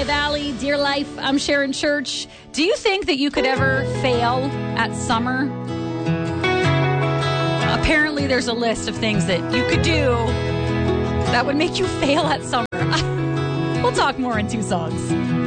Lehigh Valley, Dear Life. I'm Sharon Church. Do you think that you could ever fail at summer? Apparently, there's a list of things that you could do that would make you fail at summer. We'll talk more in 2 songs.